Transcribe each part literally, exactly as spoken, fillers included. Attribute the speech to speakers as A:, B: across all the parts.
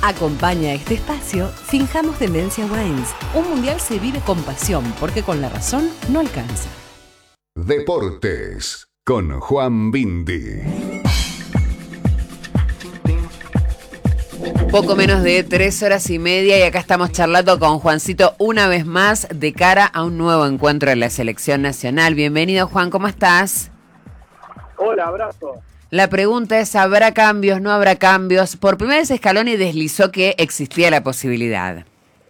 A: Acompaña este espacio Finjamos Demencia Wines. Un mundial se vive con pasión, porque con la razón no alcanza.
B: Deportes con Juan Bindi.
C: Poco menos de tres horas y media y acá estamos charlando con Juancito una vez más de cara a un nuevo encuentro de la selección nacional. Bienvenido, Juan, ¿cómo estás?
D: Hola, abrazo.
C: La pregunta es, ¿habrá cambios, no habrá cambios? Por primera vez Scaloni deslizó que existía la posibilidad.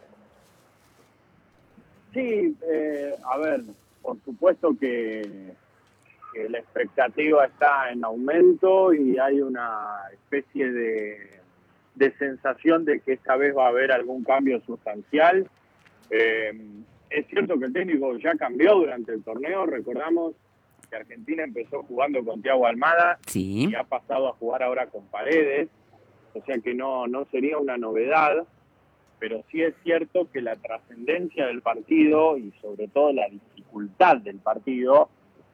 D: Sí, eh, a ver, por supuesto que, que la expectativa está en aumento y hay una especie de, de sensación de que esta vez va a haber algún cambio sustancial. Eh, es cierto que el técnico ya cambió durante el torneo, recordamos que Argentina empezó jugando con Thiago Almada
C: Sí.
D: y ha pasado a jugar ahora con Paredes, o sea que no, no sería una novedad, pero sí es cierto que la trascendencia del partido y sobre todo la dificultad del partido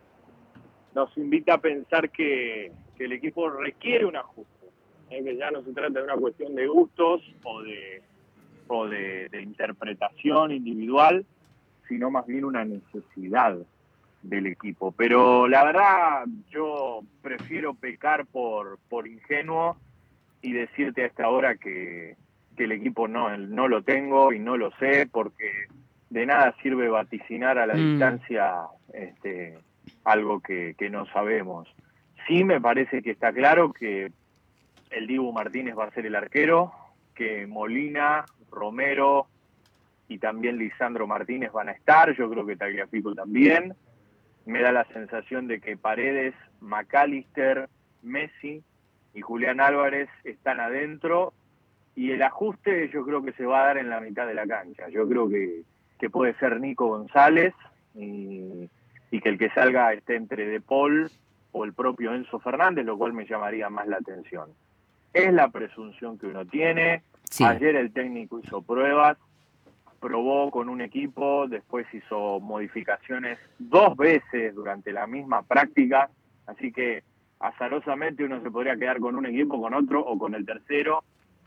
D: nos invita a pensar que, que el equipo requiere un ajuste, ¿eh? Que ya no se trata de una cuestión de gustos o de, o de, de interpretación individual, sino más bien una necesidad del equipo. Pero la verdad, yo prefiero pecar por, por ingenuo y decirte a esta hora que, que el equipo no, no lo tengo y no lo sé, porque de nada sirve vaticinar a la
C: Mm.
D: distancia este, algo que, que no sabemos. Sí me parece que está claro que el Dibu Martínez va a ser el arquero, que Molina, Romero y también Lisandro Martínez van a estar, yo creo que Tagliafico también. Me da la sensación de que Paredes, McAllister, Messi y Julián Álvarez están adentro y el ajuste yo creo que se va a dar en la mitad de la cancha. Yo creo que, que puede ser Nico González y, y que el que salga esté entre De Paul o el propio Enzo Fernández, lo cual me llamaría más la atención. Es la presunción que uno tiene.
C: Sí.
D: Ayer el técnico hizo pruebas, probó con un equipo, después hizo modificaciones dos veces durante la misma práctica, así que azarosamente uno se podría quedar con un equipo, con otro o con el tercero.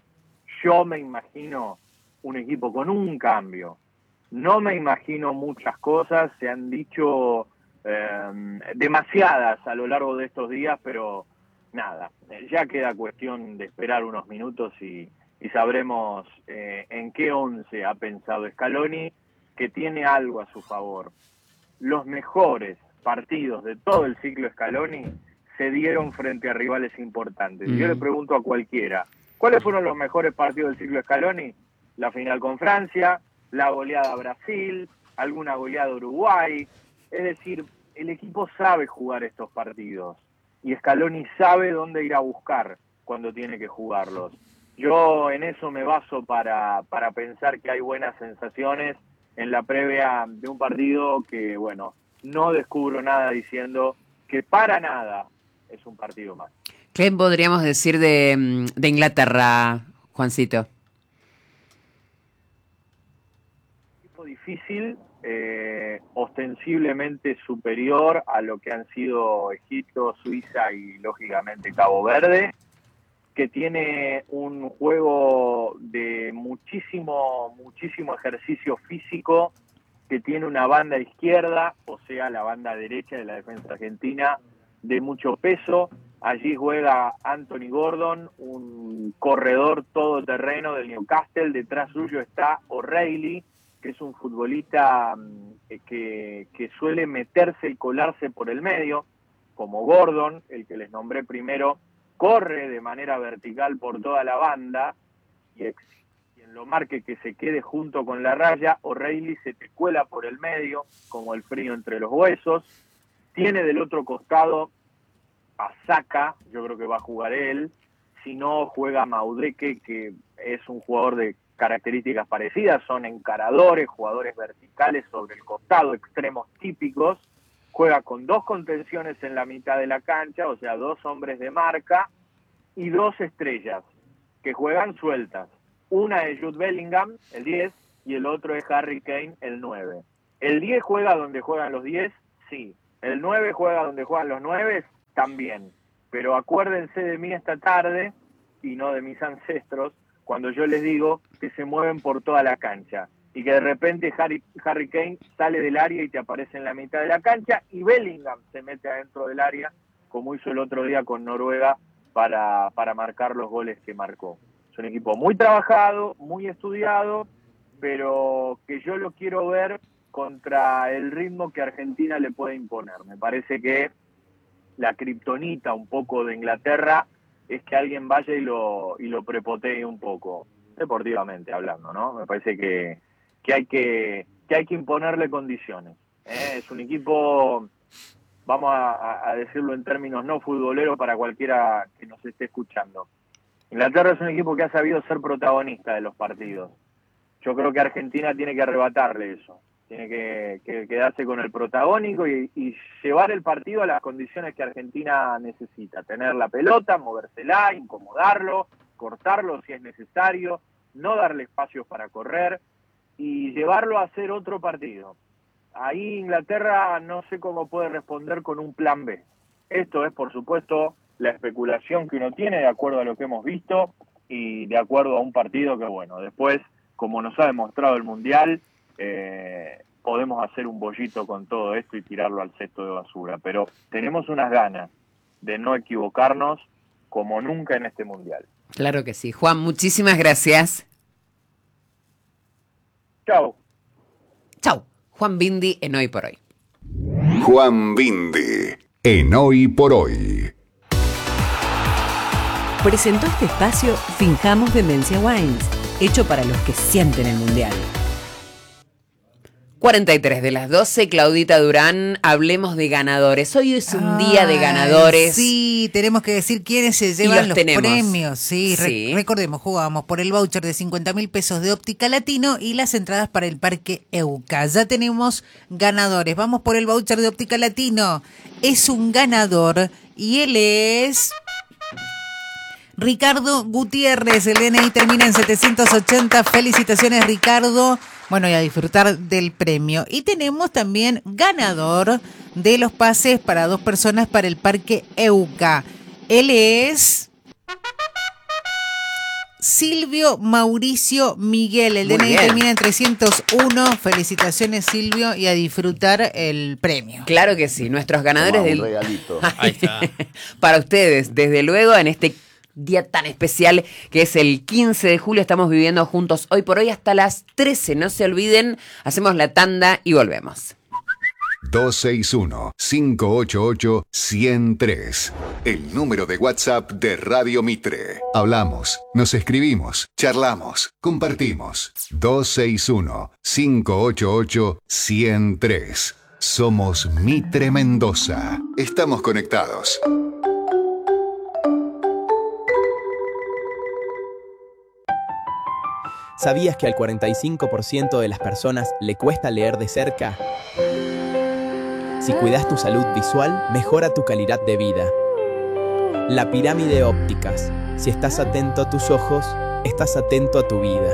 D: Yo me imagino un equipo con un cambio, no me imagino muchas cosas, se han dicho eh, demasiadas a lo largo de estos días, pero nada, ya queda cuestión de esperar unos minutos y y sabremos eh, en qué once ha pensado Scaloni, que tiene algo a su favor. Los mejores partidos de todo el ciclo Scaloni se dieron frente a rivales importantes.
C: Mm.
D: Yo le pregunto a cualquiera, ¿cuáles fueron los mejores partidos del ciclo Scaloni? La final con Francia, la goleada a Brasil, alguna goleada a Uruguay. Es decir, el equipo sabe jugar estos partidos y Scaloni sabe dónde ir a buscar cuando tiene que jugarlos. Yo en eso me baso para, para pensar que hay buenas sensaciones en la previa de un partido que, bueno, no descubro nada diciendo que para nada es un partido más.
C: ¿Qué podríamos decir de, de Inglaterra, Juancito?
D: Equipo difícil, eh, ostensiblemente superior a lo que han sido Egipto, Suiza y lógicamente Cabo Verde, que tiene un juego de muchísimo, muchísimo ejercicio físico, que tiene una banda izquierda, o sea, la banda derecha de la defensa argentina, de mucho peso. Allí juega Anthony Gordon, un corredor todoterreno del Newcastle. Detrás suyo está O'Reilly, que es un futbolista que, que suele meterse y colarse por el medio, como Gordon, el que les nombré primero, corre de manera vertical por toda la banda y quien lo marque que se quede junto con la raya. O'Reilly se te cuela por el medio como el frío entre los huesos. Tiene del otro costado a Saka, yo creo que va a jugar él. Si no, juega Maudeke, que es un jugador de características parecidas, son encaradores, jugadores verticales sobre el costado, extremos típicos. Juega con dos contenciones en la mitad de la cancha, o sea, dos hombres de marca y dos estrellas que juegan sueltas. Una es Jude Bellingham, el diez, y el otro es Harry Kane, el nueve. ¿El diez juega donde juegan los diez? Sí. ¿El nueve juega donde juegan los nueve? También. Pero acuérdense de mí esta tarde, y no de mis ancestros, cuando yo les digo que se mueven por toda la cancha y que de repente Harry, Harry Kane sale del área y te aparece en la mitad de la cancha y Bellingham se mete adentro del área, como hizo el otro día con Noruega para, para marcar los goles que marcó. Es un equipo muy trabajado, muy estudiado, pero que yo lo quiero ver contra el ritmo que Argentina le puede imponer. Me parece que la kriptonita un poco de Inglaterra es que alguien vaya y lo, y lo prepotee un poco, deportivamente hablando, ¿no? Me parece que, que, hay, que, que hay que imponerle condiciones, ¿eh? Es un equipo, vamos a, a decirlo en términos no futboleros para cualquiera que nos esté escuchando. Inglaterra es un equipo que ha sabido ser protagonista de los partidos. Yo creo que Argentina tiene que arrebatarle eso. Tiene que, que quedarse con el protagónico y, y llevar el partido a las condiciones que Argentina necesita. Tener la pelota, movérsela, incomodarlo, cortarlo si es necesario, no darle espacios para correr y llevarlo a hacer otro partido. Ahí Inglaterra no sé cómo puede responder con un plan B. Esto es, por supuesto, la especulación que uno tiene de acuerdo a lo que hemos visto y de acuerdo a un partido que, bueno, después, como nos ha demostrado el Mundial, Eh, podemos hacer un bollito con todo esto y tirarlo al cesto de basura, pero tenemos unas ganas de no equivocarnos como nunca en este Mundial.
C: Claro que sí. Juan, muchísimas gracias.
D: Chau.
C: Chau. Juan Bindi en Hoy por Hoy.
B: Juan Bindi en Hoy por Hoy.
A: Presentó este espacio Finjamos Demencia Wines, hecho para los que sienten el Mundial.
C: cuarenta y tres de las doce, Claudita Durán, hablemos de ganadores. Hoy es un
E: Ay,
C: día de ganadores.
E: Sí, tenemos que decir quiénes se llevan
C: los
E: los
C: tenemos.
E: premios. Sí, re-
C: Sí.
E: recordemos, jugamos por el voucher de cincuenta mil pesos de Óptica Latino y las entradas para el Parque Euca. Ya tenemos ganadores. Vamos por el voucher de Óptica Latino. Es un ganador y él es Ricardo Gutiérrez. El D N I termina en setecientos ochenta. Felicitaciones, Ricardo. Bueno, y a disfrutar del premio. Y tenemos también ganador de los pases para dos personas para el Parque Euca. Él es Silvio Mauricio Miguel. El
C: Muy
E: D N I
C: bien.
E: termina en trescientos uno. Felicitaciones, Silvio, y a disfrutar el premio.
C: Claro que sí, nuestros ganadores
F: Toma, un
C: del...
F: regalito.
G: Ahí está.
C: Para ustedes, desde luego, en este día tan especial que es el quince de julio, estamos viviendo juntos Hoy por Hoy hasta las trece. No se olviden, hacemos la tanda y volvemos.
B: dos seis uno, cinco ocho ocho, uno cero tres. El número de WhatsApp de Radio Mitre. Hablamos, nos escribimos, charlamos, compartimos. dos seis uno, cinco ocho ocho, uno cero tres. Somos Mitre Mendoza. Estamos conectados.
H: ¿Sabías que al cuarenta y cinco por ciento de las personas le cuesta leer de cerca? Si cuidas tu salud visual, mejora tu calidad de vida. La pirámide ópticas. Si estás atento a tus ojos, estás atento a tu vida.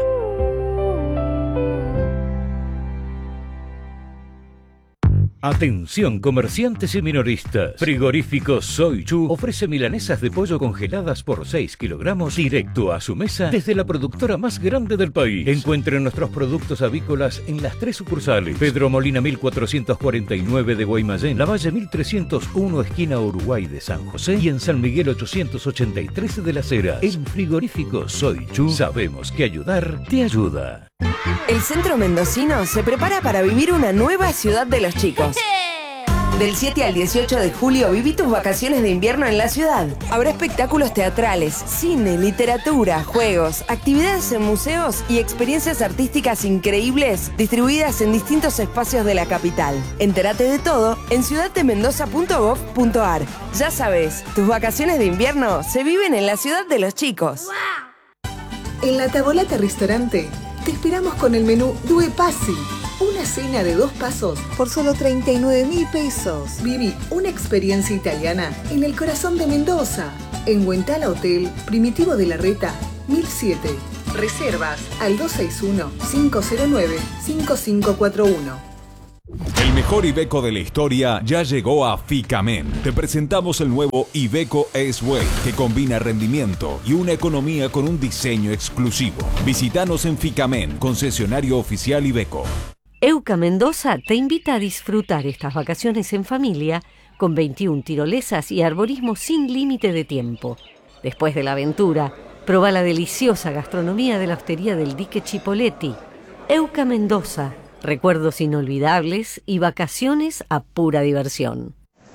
I: Atención comerciantes y minoristas. Frigorífico Soy Chu ofrece milanesas de pollo congeladas por seis kilogramos directo a su mesa desde la productora más grande del país. Encuentren nuestros productos avícolas en las tres sucursales. Pedro Molina mil cuatrocientos cuarenta y nueve de Guaymallén, La Valle mil trescientos uno esquina Uruguay de San José y en San Miguel ochocientos ochenta y tres de Las Heras. En Frigorífico Soy Chu sabemos que ayudar te ayuda.
J: El centro mendocino se prepara para vivir una nueva ciudad de los chicos. Del siete al dieciocho de julio viví tus vacaciones de invierno en la ciudad. Habrá espectáculos teatrales, cine, literatura, juegos, actividades en museos y experiencias artísticas increíbles distribuidas en distintos espacios de la capital. Entérate de todo en ciudad de mendoza punto gov punto ar. Ya sabes, tus vacaciones de invierno se viven en la ciudad de los chicos.
K: En la Tavolata Restaurante te esperamos con el menú Due Passi. Una cena de dos pasos por solo treinta y nueve mil pesos. Viví una experiencia italiana en el corazón de Mendoza. En Huentala Hotel, Primitivo de la Reta, mil siete. Reservas al dos seis uno, cinco cero nueve, cinco cinco cuatro uno.
I: El
F: El mejor Iveco de la historia ya llegó a Ficamen. Te presentamos el nuevo Iveco S-Way, que combina rendimiento y una economía con un diseño exclusivo. Visítanos en Ficamen, concesionario oficial Iveco.
G: Euca Mendoza te invita a disfrutar estas vacaciones en familia con veintiuna tirolesas y arborismo sin límite de tiempo. Después de la aventura, proba la deliciosa gastronomía de la hostería del Dique Chipoleti. Euca Mendoza, recuerdos inolvidables y vacaciones a pura diversión.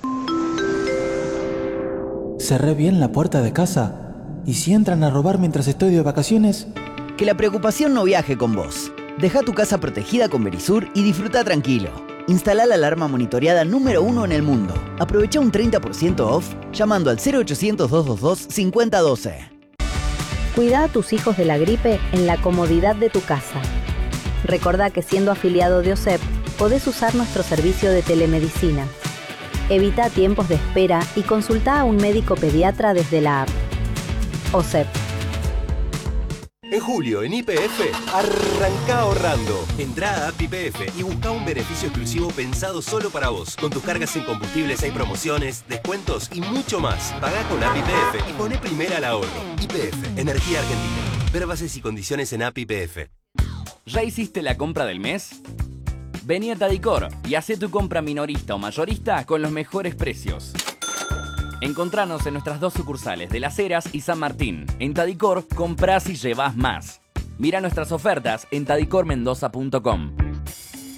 L: ¿Cerré bien la puerta de casa? ¿Y si entran a robar mientras estoy de vacaciones?
M: Que la preocupación no viaje con vos. Deja tu casa protegida con Verisur y disfruta tranquilo. Instala la alarma monitoreada número uno en el mundo. Aprovecha un treinta por ciento off llamando al cero ochocientos, doscientos veintidós, cincuenta doce.
N: Cuida a tus hijos de la gripe en la comodidad de tu casa. Recordá que siendo afiliado de O S E P, podés usar nuestro servicio de telemedicina. Evita tiempos de espera y consulta a un médico pediatra desde la app. O S E P.
O: En julio, en Y P F, arranca ahorrando. Entrá a app Y P F y busca un beneficio exclusivo pensado solo para vos. Con tus cargas en combustibles hay promociones, descuentos y mucho más. Pagá con app Y P F y poné primera al ahorro. Y P F, Energía Argentina. Ver bases y condiciones en app Y P F.
P: ¿Ya hiciste la compra del mes? Vení a Tadicor y hacé tu compra minorista o mayorista con los mejores precios. Encontranos en nuestras dos sucursales de Las Heras y San Martín. En Tadicor, comprás y llevás más. Mira nuestras ofertas en tadicor mendoza punto com.